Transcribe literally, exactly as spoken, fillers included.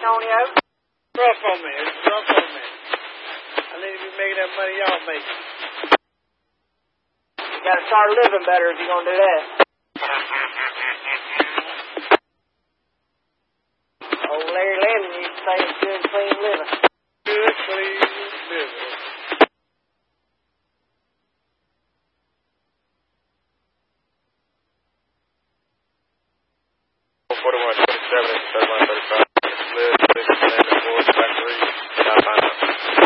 Antonio? Rough on me. It's rough on me. I need to be making that money y'all make. You gotta start living better if you're gonna do that.